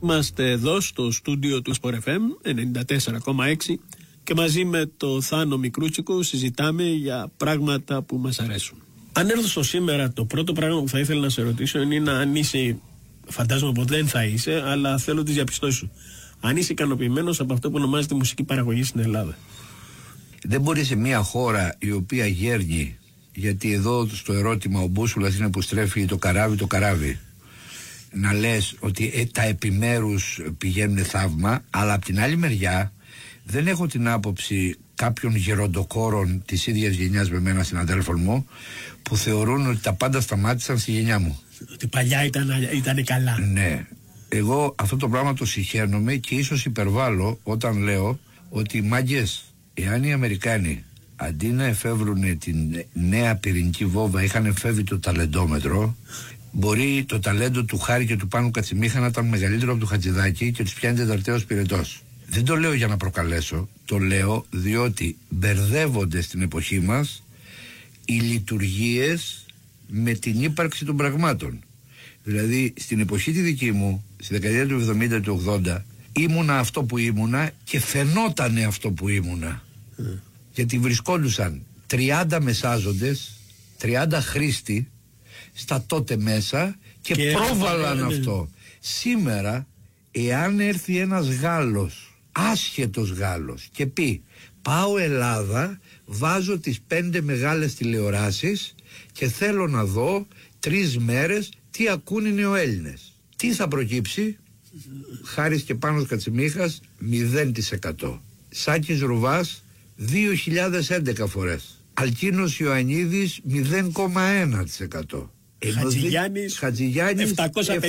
Είμαστε εδώ στο στούντιο του Sport FM 94,6 και μαζί με το Θάνο Μικρούτσικο συζητάμε για πράγματα που μας αρέσουν. Αν έρθω στο σήμερα, το πρώτο πράγμα που θα ήθελα να σε ρωτήσω είναι αν είσαι, φαντάζομαι πως δεν θα είσαι, αλλά θέλω τις διαπιστώσεις σου. Αν είσαι ικανοποιημένος από αυτό που ονομάζεται μουσική παραγωγή στην Ελλάδα. Δεν μπορεί σε μια χώρα η οποία γέρνει, γιατί εδώ στο ερώτημα ο μπούσουλας είναι που στρέφει το καράβι, να λες ότι τα επιμέρους πηγαίνουν θαύμα, αλλά από την άλλη μεριά δεν έχω την άποψη κάποιων γεροντοκόρων της ίδιας γενιάς με μένα, συναδέλφων μου, που θεωρούν ότι τα πάντα σταμάτησαν στη γενιά μου. Ότι παλιά ήταν καλά. Ναι. Εγώ αυτό το πράγμα το συχαίνομαι και ίσως υπερβάλλω όταν λέω ότι μάγκες, εάν οι Αμερικάνοι αντί να εφεύρουν την νέα πυρηνική βόμβα είχαν εφεύρει το ταλεντόμετρο, μπορεί το ταλέντο του Χάρη και του Πάνου Κατσιμίχα να ήταν μεγαλύτερο από του Χατζηδάκη και τους πιάνει τεταρτέος πυρετός. Δεν το λέω για να προκαλέσω, το λέω διότι μπερδεύονται στην εποχή μας οι λειτουργίες με την ύπαρξη των πραγμάτων. Δηλαδή στην εποχή τη δική μου, στη δεκαετία του 70 του 80, ήμουνα αυτό που ήμουνα και φαινότανε αυτό που ήμουνα. Γιατί βρισκόντουσαν 30 μεσάζοντες, 30 χρήστοι στα τότε μέσα και πρόβαλαν αυτό. Σήμερα, εάν έρθει ένας Γάλλος, άσχετος Γάλλος, και πει πάω Ελλάδα, βάζω τις 5 μεγάλες τηλεοράσεις και θέλω να δω 3 μέρες τι ακούν οι νεοέλληνες, τι θα προκύψει? Χάρης και Πάνος Κατσιμίχας 0%, Σάκης Ρουβάς 2011 φορές, Αλκίνος Ιωαννίδης 0,1%, Χατζηγιάννης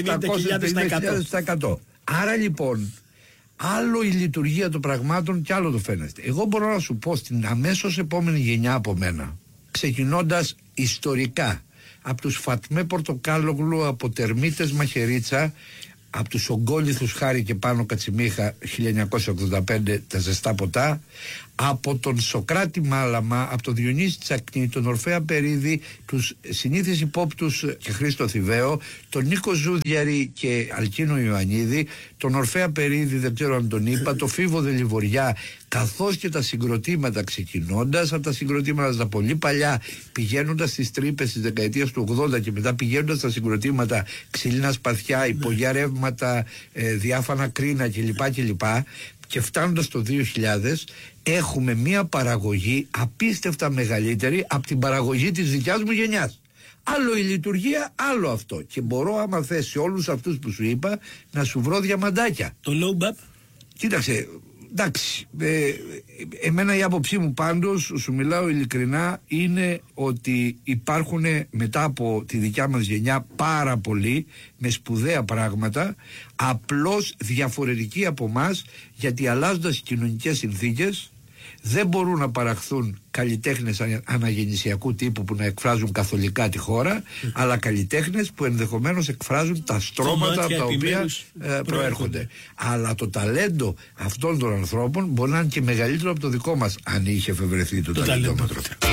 750.000%. Άρα λοιπόν άλλο η λειτουργία των πραγμάτων και άλλο το φαίνεται. Εγώ μπορώ να σου πω στην αμέσως επόμενη γενιά από μένα, ξεκινώντας ιστορικά από τους Φατμέ Πορτοκάλογλου, από Τερμίτες Μαχαιρίτσα, από τους Ογκόληθους Χάρη και Πάνο Κατσιμίχα 1985 τα ζεστά ποτά, από τον Σοκράτη Μάλαμα, από τον Διονύση Τσακνή, τον Ορφέα Περίδη, τους συνήθεις υπόπτους και Χρήστο Θηβαίο, τον Νίκο Ζούδιαρη και Αλκίνο Ιωαννίδη, τον Ορφέα Περίδη, δεν ξέρω αν τον είπα, το Φίβο Δελιβοριά, καθώς και τα συγκροτήματα, ξεκινώντας από τα συγκροτήματα στα πολύ παλιά, πηγαίνοντας στις τρύπες της δεκαετίας του 80 και μετά πηγαίνοντας στα συγκροτήματα Ξυλίνα Σπαθιά, Υπογιά Ρεύματα, Διάφανα Κρίνα κλπ. Και φτάνοντας το 2000 έχουμε μια παραγωγή απίστευτα μεγαλύτερη από την παραγωγή της δικιάς μου γενιάς. Άλλο η λειτουργία, άλλο αυτό. Και μπορώ, άμα θες, σε όλους αυτούς που σου είπα, να σου βρω διαμαντάκια. Το low bap. Κοίταξε, εντάξει, εμένα η άποψή μου πάντως, σου μιλάω ειλικρινά, είναι ότι υπάρχουν μετά από τη δικιά μας γενιά πάρα πολλοί με σπουδαία πράγματα, απλώς διαφορετικοί από μας, γιατί αλλάζοντας οι κοινωνικές συνθήκες δεν μπορούν να παραχθούν καλλιτέχνες αναγεννησιακού τύπου που να εκφράζουν καθολικά τη χώρα, αλλά καλλιτέχνες που ενδεχομένως εκφράζουν τα στρώματα από τα οποία προέρχονται. Αλλά το ταλέντο αυτών των ανθρώπων μπορεί να είναι και μεγαλύτερο από το δικό μας, αν είχε εφευρεθεί το ταλέντομετρο.